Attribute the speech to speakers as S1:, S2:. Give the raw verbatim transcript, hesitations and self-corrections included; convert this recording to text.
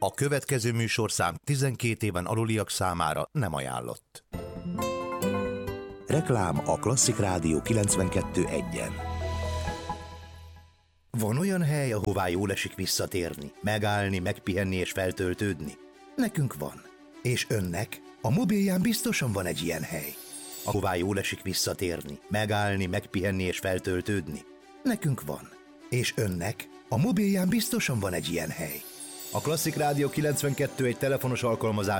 S1: A következő műsorszám tizenkét éven aluliak számára nem ajánlott.
S2: Reklám a Klasszik Rádió kilencvenkettő egyen.
S1: Van olyan hely, ahová jól esik visszatérni, megállni, megpihenni és feltöltődni? Nekünk van. És önnek? A mobilján biztosan van egy ilyen hely. Ahová jól esik visszatérni, megállni, megpihenni és feltöltődni? Nekünk van. És önnek? A mobilján biztosan van egy ilyen hely. A Klasszik Rádió kilencvenkettő egy telefonos alkalmazás